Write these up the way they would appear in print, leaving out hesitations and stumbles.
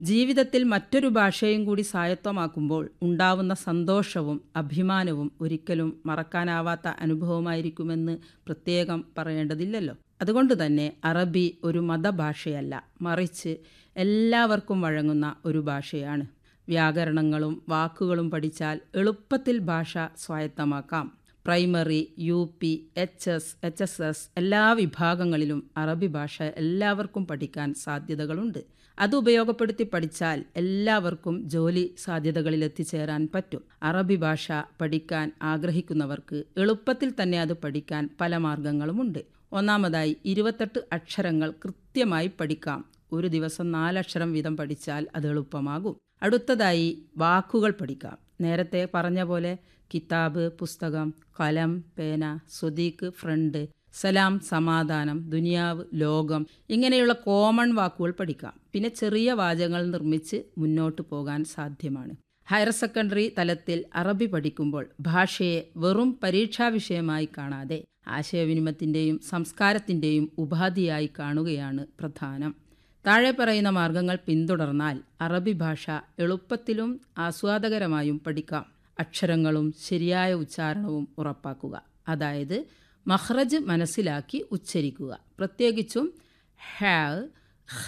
ജീവിതത്തിൽ മറ്റൊരു ഭാഷയും കൂടി സ്വായത്തമാക്കുമ്പോൾ ഉണ്ടാവുന്ന സന്തോഷവും അഭിമാനവും ഒരിക്കലും മറക്കാനാവാത്ത അനുഭവമായിരിക്കുമെന്ന് പ്രത്യേകം പറയേണ്ടതില്ലല്ലോ. അതുകൊണ്ട് തന്നെ അറബി ഒരു മതഭാഷയല്ല, മറിച്ച് എല്ലാവർക്കും വഴങ്ങുന്ന ഒരു ഭാഷയാണ്. വ്യാകരണങ്ങളും വാക്കുകളും പഠിച്ചാൽ എളുപ്പത്തിൽ ഭാഷ സ്വായത്തമാക്കാം. പ്രൈമറി, UP, HS, HSS എല്ലാ വിഭാഗങ്ങളിലും അറബി ഭാഷ എല്ലാവർക്കും പഠിക്കാൻ സാധ്യതകളുണ്ട്. അത് ഉപയോഗപ്പെടുത്തി പഠിച്ചാൽ എല്ലാവർക്കും ജോലി സാധ്യതകളിൽ എത്തിച്ചേരാൻ പറ്റും. അറബി ഭാഷ പഠിക്കാൻ ആഗ്രഹിക്കുന്നവർക്ക് എളുപ്പത്തിൽ തന്നെ അത് പഠിക്കാൻ പല മാർഗങ്ങളുമുണ്ട്. ഒന്നാമതായി 28 അക്ഷരങ്ങൾ കൃത്യമായി പഠിക്കാം. ഒരു ദിവസം 4 അക്ഷരം വീതം പഠിച്ചാൽ അത് എളുപ്പമാകും. അടുത്തതായി വാക്കുകൾ പഠിക്കാം. നേരത്തെ പറഞ്ഞ പോലെ കിതാബ് പുസ്തകം, കലം പേന, സ്വദീഖ് ഫ്രണ്ട്, സലാം സമാധാനം, ദുനിയാവ് ലോകം, ഇങ്ങനെയുള്ള കോമൺ വാക്കുകൾ പഠിക്കാം. പിന്നെ ചെറിയ വാചകങ്ങൾ നിർമ്മിച്ച് മുന്നോട്ട് പോകാൻ സാധ്യമാണ്. ഹയർ സെക്കൻഡറി തലത്തിൽ അറബി പഠിക്കുമ്പോൾ ഭാഷയെ വെറും പരീക്ഷാ വിഷയമായി കാണാതെ ആശയവിനിമയത്തിൻ്റെയും സംസ്കാരത്തിൻ്റെയും ഉപാധിയായി കാണുകയാണ് പ്രധാനം. താഴെ പറയുന്ന മാർഗങ്ങൾ പിന്തുടർന്നാൽ അറബി ഭാഷ എളുപ്പത്തിലും ആസ്വാദകരമായും പഠിക്കാം. അക്ഷരങ്ങളും ശരിയായ ഉച്ചാരണവും ഉറപ്പാക്കുക. അതായത് മഖ്റജ് മനസ്സിലാക്കി ഉച്ചരിക്കുക. പ്രത്യേകിച്ചും ഹ, ഖ,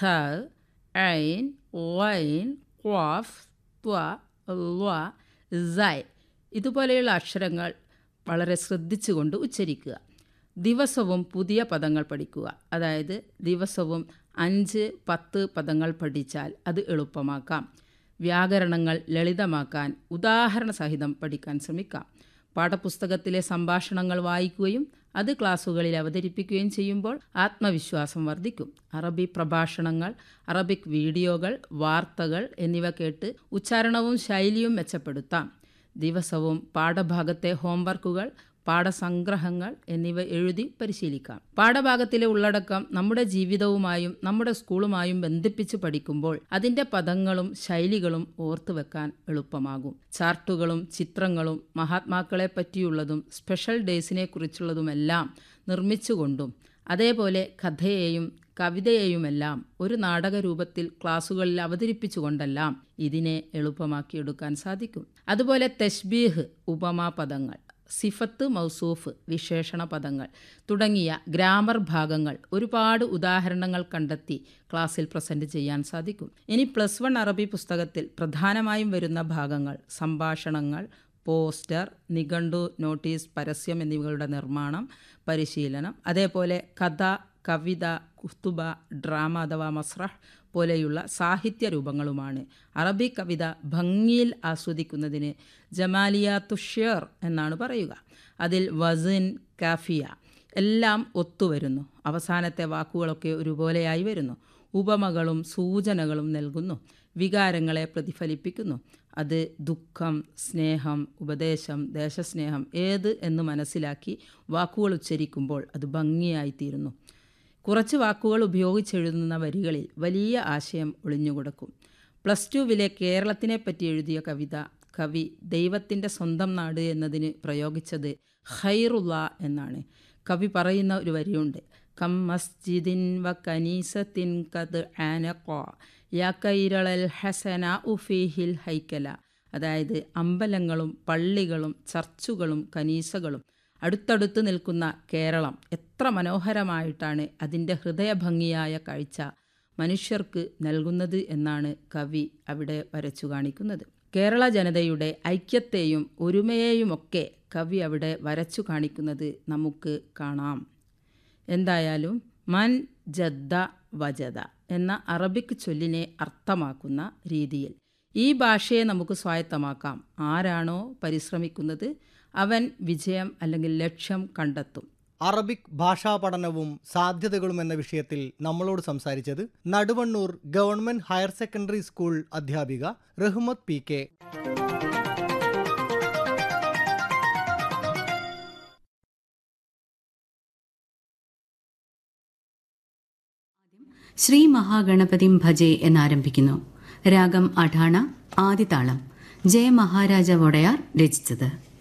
ഐൻ, ളൈൻ, ഖാഫ്, ത്വ, ള, സൈ ഇതുപോലെയുള്ള അക്ഷരങ്ങൾ വളരെ ശ്രദ്ധിച്ചുകൊണ്ട് ഉച്ചരിക്കുക. ദിവസവും പുതിയ പദങ്ങൾ പഠിക്കുക. അതായത് ദിവസവും 5-10 പദങ്ങൾ പഠിച്ചാൽ അത് എളുപ്പമാക്കാം. വ്യാകരണങ്ങൾ ലളിതമാക്കാൻ ഉദാഹരണ സഹിതം പഠിക്കാൻ ശ്രമിക്കാം. പാഠപുസ്തകത്തിലെ സംഭാഷണങ്ങൾ വായിക്കുകയും അത് ക്ലാസ്സുകളിൽ അവതരിപ്പിക്കുകയും ചെയ്യുമ്പോൾ ആത്മവിശ്വാസം വർദ്ധിക്കും. അറബി പ്രഭാഷണങ്ങൾ, അറബിക് വീഡിയോകൾ, വാർത്തകൾ എന്നിവ കേട്ട് ഉച്ചാരണവും ശൈലിയും മെച്ചപ്പെടുത്താം. ദിവസവും പാഠഭാഗത്തെ ഹോംവർക്കുകൾ, പാഠസംഗ്രഹങ്ങൾ എന്നിവ എഴുതി പരിശീലിക്കാം. പാഠഭാഗത്തിലെ ഉള്ളടക്കം നമ്മുടെ ജീവിതവുമായും നമ്മുടെ സ്കൂളുമായും ബന്ധിപ്പിച്ച് പഠിക്കുമ്പോൾ അതിൻ്റെ പദങ്ങളും ശൈലികളും ഓർത്തുവെക്കാൻ എളുപ്പമാകും. ചാർട്ടുകളും ചിത്രങ്ങളും മഹാത്മാക്കളെ പറ്റിയുള്ളതും സ്പെഷ്യൽ ഡേയ്സിനെ കുറിച്ചുള്ളതുമെല്ലാം നിർമ്മിച്ചുകൊണ്ടും അതേപോലെ കഥയെയും കവിതയെയുമെല്ലാം ഒരു നാടകരൂപത്തിൽ ക്ലാസ്സുകളിൽ അവതരിപ്പിച്ചുകൊണ്ടെല്ലാം ഇതിനെ എളുപ്പമാക്കിയെടുക്കാൻ സാധിക്കും. അതുപോലെ തശ്ബീഹ്, ഉപമാ പദങ്ങൾ, സിഫത്ത് മൗസൂഫ്, വിശേഷണ പദങ്ങൾ തുടങ്ങിയ ഗ്രാമർ ഭാഗങ്ങൾ ഒരുപാട് ഉദാഹരണങ്ങൾ കണ്ടെത്തി ക്ലാസ്സിൽ പ്രസൻറ്റ് ചെയ്യാൻ സാധിക്കും. ഇനി +1 അറബി പുസ്തകത്തിൽ പ്രധാനമായും വരുന്ന ഭാഗങ്ങൾ സംഭാഷണങ്ങൾ, പോസ്റ്റർ, നിഘണ്ടു, നോട്ടീസ്, പരസ്യം എന്നിവകളുടെ നിർമ്മാണം, പരിശീലനം, അതേപോലെ കഥ, കവിത, കുത്തുബ, ഡ്രാമ അഥവാ മസ്രഹ് പോലെയുള്ള സാഹിത്യ രൂപങ്ങളുമാണ്. അറബി കവിത ഭംഗിയിൽ ആസ്വദിക്കുന്നതിന് ജമാലിയാത്തുഷ്യർ എന്നാണ് പറയുക. അതിൽ വസിൻ, കാഫിയ എല്ലാം ഒത്തുവരുന്നു. അവസാനത്തെ വാക്കുകളൊക്കെ ഒരുപോലെയായി വരുന്നു. ഉപമകളും സൂചനകളും നൽകുന്നു. വികാരങ്ങളെ പ്രതിഫലിപ്പിക്കുന്നു. അത് ദുഃഖം, സ്നേഹം, ഉപദേശം, ദേശസ്നേഹം ഏത് എന്ന് മനസ്സിലാക്കി വാക്കുകൾ ഉച്ചരിക്കുമ്പോൾ അത് ഭംഗിയായിത്തീരുന്നു. കുറച്ച് വാക്കുകൾ ഉപയോഗിച്ചെഴുതുന്ന വരികളിൽ വലിയ ആശയം ഒളിഞ്ഞുകിടക്കും. +2 കേരളത്തിനെ പറ്റി എഴുതിയ കവി ദൈവത്തിൻ്റെ സ്വന്തം നാട് എന്നതിന് പ്രയോഗിച്ചത് ഖൈറുള്ള എന്നാണ്. കവി പറയുന്ന ഒരു വരിയുണ്ട്: കം മസ്ജിദിൻ വ കനീസത്തിൻ ഖദ് ആനഖ യാ ഖൈറൽ ഹസന ഉഫീഹിൽ ഹൈക്കല. അതായത് അമ്പലങ്ങളും പള്ളികളും ചർച്ചുകളും കനീസകളും അടുത്തടുത്ത് നിൽക്കുന്ന കേരളം എത്ര മനോഹരമായിട്ടാണ് അതിൻ്റെ ഹൃദയഭംഗിയായ കാഴ്ച മനുഷ്യർക്ക് നൽകുന്നത് എന്നാണ് കവി അവിടെ വരച്ചു കാണിക്കുന്നത്. കേരള ജനതയുടെ ഐക്യത്തെയും ഒരുമയെയുമൊക്കെ കവി അവിടെ വരച്ചു കാണിക്കുന്നത് നമുക്ക് കാണാം. എന്തായാലും മൻ ജദ്ദ വജദ എന്ന അറബിക് ചൊല്ലിനെ അർത്ഥമാക്കുന്ന രീതിയിൽ ഈ ഭാഷയെ നമുക്ക് സ്വായത്തമാക്കാം. ആരാണോ പരിശ്രമിക്കുന്നത് അവൻ വിജയം അല്ലെങ്കിൽ ലക്ഷ്യം കണ്ടെത്തും. അറബിക് ഭാഷാ പഠനവും സാധ്യതകളും എന്ന വിഷയത്തിൽ നമ്മളോട് സംസാരിച്ചത് Naduvannur government higher secondary school അധ്യാപിക റഹ്മത്ത് PK. ശ്രീ മഹാഗണപതിം ഭജേ എന്നാരംഭിക്കുന്നു. രാഗം അഠാണ, ആദിതാളം. ജയ മഹാരാജ വൊടയാർ രചിച്ചത്.